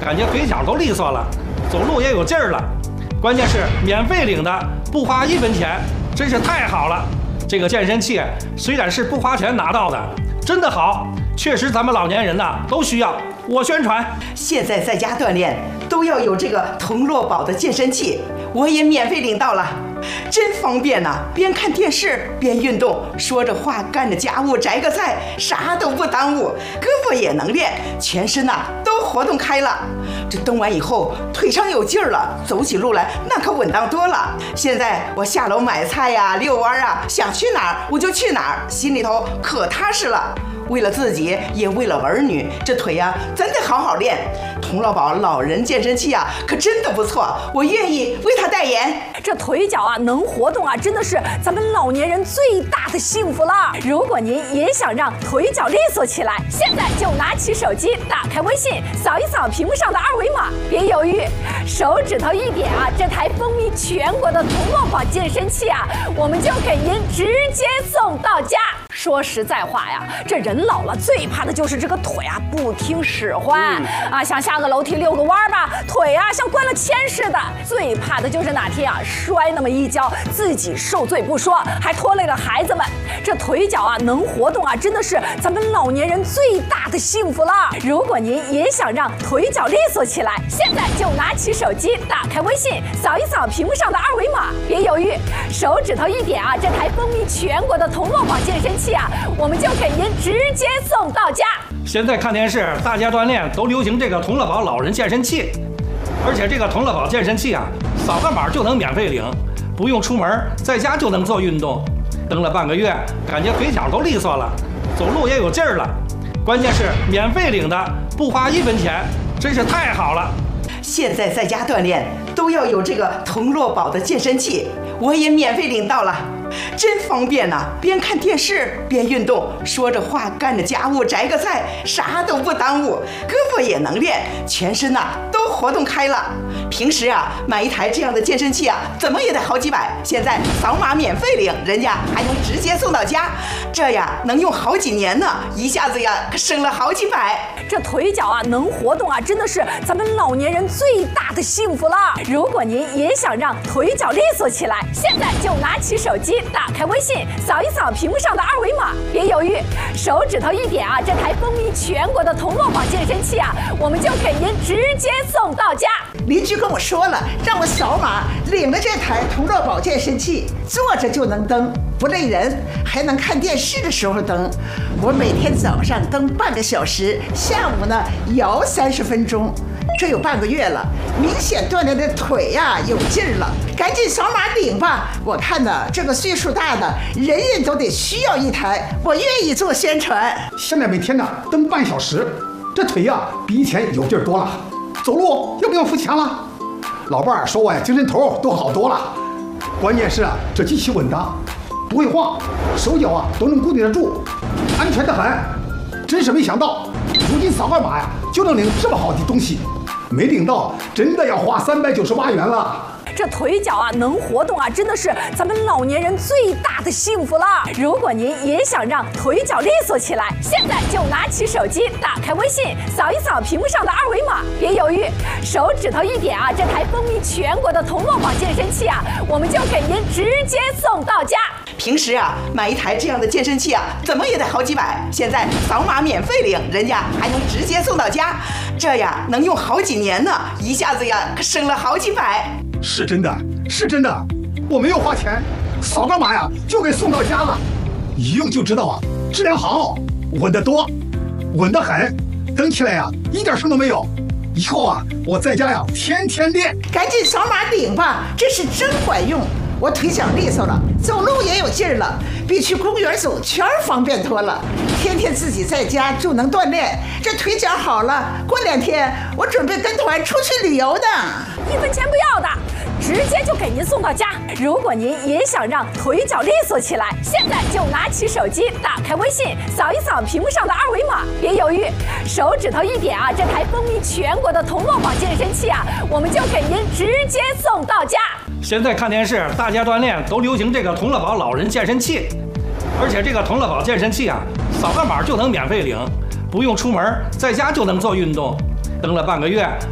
感觉腿脚都利索了，走路也有劲儿了。关键是免费领的，不花1分钱，真是太好了。这个健身器虽然是不花钱拿到的，真的好，确实咱们老年人呐都需要。我宣传， 现在在家锻炼都要有这个童乐宝的健身器，我也免费领到了，真方便呐！边看电视边运动，说着话干着家务，摘个菜，啥都不耽误，胳膊也能练，全身呐都活动开了。这蹬完以后腿上有劲儿了，走起路来那可稳当多了。现在我下楼买菜呀、遛弯啊，想去哪儿我就去哪儿，心里头可踏实了。为了自己，也为了儿女，这腿呀真得好好练。童乐宝老人健身器啊，可真的不错，我愿意为他代言。 这腿脚啊能活动啊，真的是咱们老年人最大的幸福了。如果您也想让腿脚利索起来，现在就拿起手机，打开微信，扫一扫屏幕上的2维码，别犹豫，手指头一点啊，这台风靡全国的童乐宝健身器啊，我们就给您直接送到家。说实在话呀，这人老了最怕的就是这个腿啊不听使唤啊，想下个楼梯遛个弯吧，腿啊像灌了铅似的。最怕的就是哪天啊摔那么一跤，自己受罪不说，还拖累了孩子们。这腿脚啊能活动啊，真的是咱们老年人最大的幸福了。如果您也想让腿脚利索起来，现在就拿起手机，打开微信，扫一扫屏幕上的2维码，别犹豫，手指头一点啊，这台风靡全国的童乐宝健身器啊，我们就给您直接送到家。 现在看电视，大家锻炼都流行这个童乐宝老人健身器，而且这个童乐宝健身器啊，扫个码就能免费领，不用出门，在家就能做运动。蹬了半个月，感觉腿脚都利索了，走路也有劲儿了。关键是免费领的，不花1分钱，真是太好了。 现在在家锻炼都要有这个童乐宝的健身器，我也免费领到了，真方便呐！边看电视边运动，说着话干着家务，摘个菜，啥都不耽误，胳膊也能练，全身呐都活动开了。平时啊买一台这样的健身器啊，怎么也得好几百，现在扫码免费领，人家还能直接送到家，这呀能用好几年呢，一下子呀可省了好几百。 这腿脚啊能活动啊，真的是咱们老年人最大的幸福了。如果您也想让腿脚利索起来，现在就拿起手机，打开微信，扫一扫屏幕上的2维码，别犹豫，手指头一点啊，这台风靡全国的童乐宝健身器啊，我们就给您直接送到家。 邻居跟我说了，让我扫码领了这台童乐宝健身器，坐着就能蹬，不累人，还能看电视的时候蹬。我每天早上蹬半个小时，下午呢摇30分钟，这有半个月了，明显锻炼的腿呀有劲儿了。赶紧扫码领吧！我看呢，这个岁数大的人人都得需要一台，我愿意做宣传。 现在每天呢蹬半小时，这腿呀比以前有劲儿多了，走路又不用付钱了。老伴儿说我呀精神头都好多了，关键是啊这机器稳当，不会晃，手脚啊都能固定得住，安全得很。真是没想到，如今扫个码呀就能领这么好的东西，没领到真的要花398元了。 这腿脚啊能活动啊，真的是咱们老年人最大的幸福了。如果您也想让腿脚利索起来，现在就拿起手机，打开微信，扫一扫屏幕上的2维码，别犹豫，手指头一点啊，这台风靡全国的童乐宝健身器啊，我们就给您直接送到家。 平时啊买一台这样的健身器啊，怎么也得好几百，现在扫码免费领，人家还能直接送到家，这呀能用好几年呢，一下子呀可省了好几百。 是真的，是真的，我没有花钱，扫个码呀就给送到家了，一用就知道啊，质量好，稳得多，稳得很，蹬起来呀一点声都没有。以后啊我在家呀天天练。 赶紧扫码领吧，这是真管用。我腿脚利索了，走路也有劲儿了，比去公园走圈方便多了。天天自己在家就能锻炼，这腿脚好了，过2天我准备跟团出去旅游呢。 1分钱不要的，直接就给您送到家。如果您也想让腿脚利索起来，现在就拿起手机，打开微信，扫一扫屏幕上的2维码，别犹豫，手指头一点啊，这台风靡全国的童乐宝健身器啊，我们就给您直接送到家。 现在看电视，大家锻炼都流行这个童乐宝老人健身器，而且这个童乐宝健身器啊，扫个码就能免费领，不用出门，在家就能做运动。蹬了半个月，